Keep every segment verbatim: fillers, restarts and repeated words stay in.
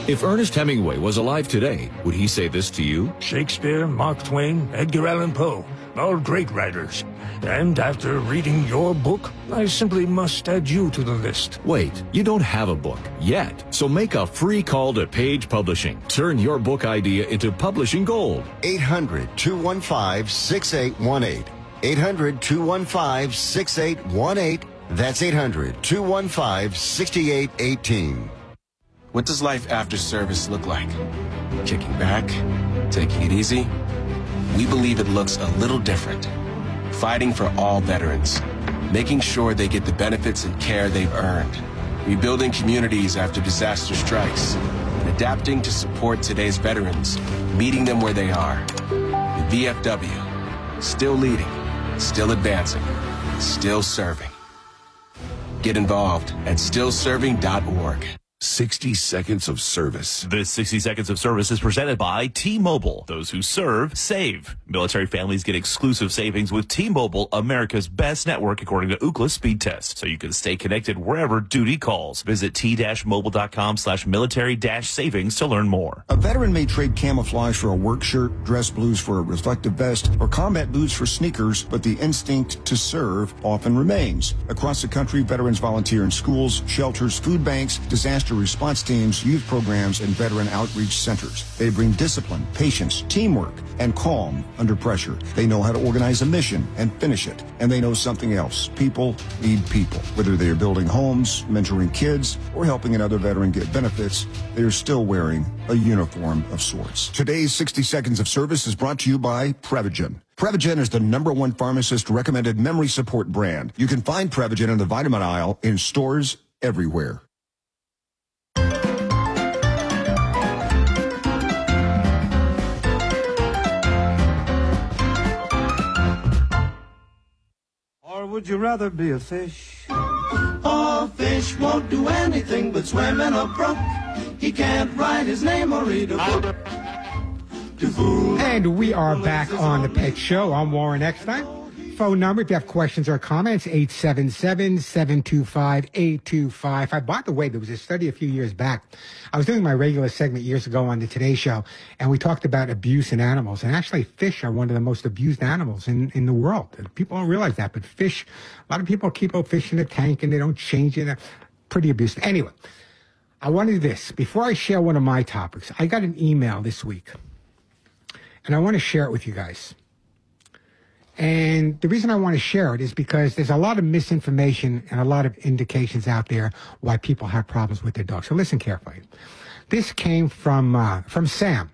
If Ernest Hemingway was alive today, would he say this to you? Shakespeare, Mark Twain, Edgar Allan Poe, all great writers. And after reading your book, I simply must add you to the list. Wait, you don't have a book yet, so make a free call to Page Publishing. Turn your book idea into publishing gold. eight hundred, two one five, six eight one eight. eight hundred, two one five, six eight one eight. That's eight hundred, two one five, six eight one eight. What does life after service look like? Kicking back? Taking it easy? We believe it looks a little different. Fighting for all veterans. Making sure they get the benefits and care they've earned. Rebuilding communities after disaster strikes. And adapting to support today's veterans. Meeting them where they are. The V F W. Still leading. Still advancing. Still serving. Get involved at still serving dot org. sixty seconds of service. This sixty seconds of service is presented by T-Mobile. Those who serve, save. Military families get exclusive savings with T-Mobile, America's best network according to Ookla speed test. So you can stay connected wherever duty calls. Visit t-mobile.com slash military dash savings to learn more. A veteran may trade camouflage for a work shirt, dress blues for a reflective vest, or combat boots for sneakers, but the instinct to serve often remains. Across the country, veterans volunteer in schools, shelters, food banks, disaster response teams, youth programs, and veteran outreach centers. They bring discipline, patience, teamwork, and calm under pressure. They know how to organize a mission and finish it. And they know something else. People need people. Whether they are building homes, mentoring kids, or helping another veteran get benefits, they are still wearing a uniform of sorts. Today's sixty seconds of service is brought to you by Prevagen. Prevagen is the number one pharmacist recommended memory support brand. You can find Prevagen in the vitamin aisle in stores everywhere. Or would you rather be a fish? A fish won't do anything but swim in a brook. He can't write his name or read a book. And we are back on the Pet Show. I'm Warren Eckstein. Phone number, if you have questions or comments, eight seven seven, seven two five, eight two five five. By the way, there was a study a few years back. I was doing my regular segment years ago on the Today Show, and we talked about abuse in animals. And actually, fish are one of the most abused animals in, in the world. People don't realize that, but fish, a lot of people keep a fish in a tank and they don't change it. They're pretty abused. Anyway, I want to do this. Before I share one of my topics, I got an email this week, and I want to share it with you guys. And the reason I want to share it is because there's a lot of misinformation and a lot of indications out there why people have problems with their dogs. So listen carefully. This came from uh, from Sam.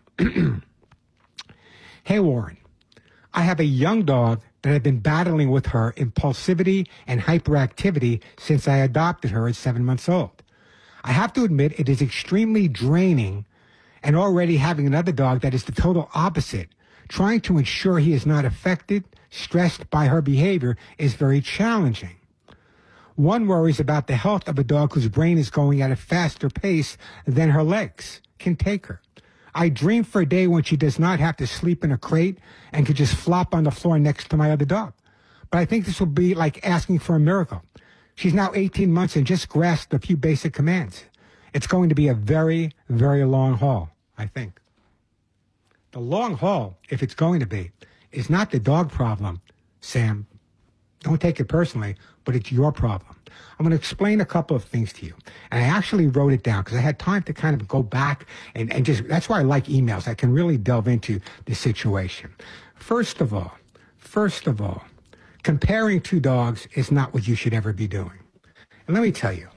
Hey, Warren, I have a young dog that I've been battling with her impulsivity and hyperactivity since I adopted her at seven months old. I have to admit it is extremely draining, and already having another dog that is the total opposite, trying to ensure he is not affected, stressed by her behavior is very challenging. One worries about the health of a dog whose brain is going at a faster pace than her legs can take her. I dream for a day when she does not have to sleep in a crate and could just flop on the floor next to my other dog. But I think this will be like asking for a miracle. She's now eighteen months and just grasped a few basic commands. It's going to be a very, very long haul, I think. The long haul, if it's going to be, is not the dog problem, Sam. Don't take it personally, but it's your problem. I'm going to explain a couple of things to you. And I actually wrote it down because I had time to kind of go back and, and just, that's why I like emails. I can really delve into the situation. First of all, first of all, comparing two dogs is not what you should ever be doing. And let me tell you,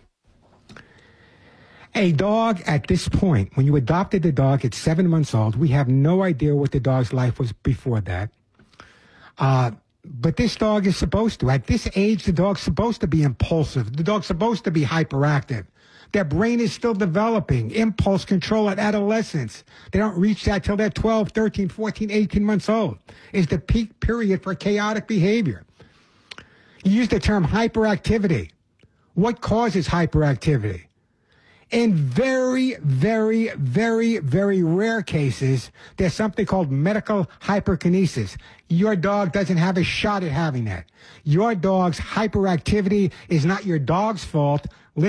a dog at this point, when you adopted the dog at seven months old, we have no idea what the dog's life was before that. Uh, but this dog is supposed to. At this age, the dog's supposed to be impulsive. The dog's supposed to be hyperactive. Their brain is still developing. Impulse control at adolescence. They don't reach that till they're twelve, thirteen, fourteen, eighteen months old. Is the peak period for chaotic behavior. You use the term hyperactivity. What causes hyperactivity? In very, very, very, very rare cases, there's something called medical hyperkinesis. Your dog doesn't have a shot at having that. Your dog's hyperactivity is not your dog's fault.